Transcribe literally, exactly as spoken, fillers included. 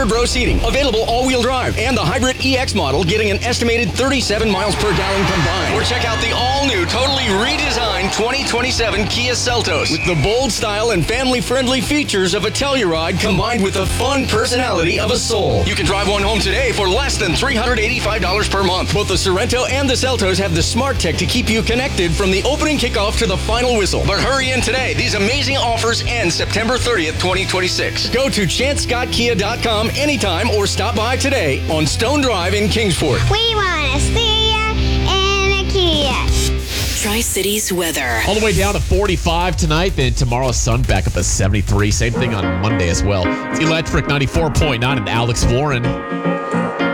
third row seating, available all-wheel drive, and the hybrid E X model getting an estimated thirty-seven miles per gallon combined. Or check out the all-new, totally redesigned twenty twenty-seven Kia Seltos with the bold style and family-friendly features of a Telluride combined with the fun personality of a Soul. You can drive one home today for less than three hundred eighty-five dollars per month. Both the Sorento and the Seltos have the smart tech to keep you connected from the opening kickoff to the final whistle. But hurry in today. These amazing offers end September thirtieth, twenty twenty-six. Go to chance scott kia dot com anytime or stop by today on Stone Drive in Kingsport. We want to see ya in a Kia. Tri-Cities weather. All the way down to forty-five tonight, then tomorrow sun back up to seventy-three. Same thing on Monday as well. It's Electric ninety-four point nine and Alex Warren.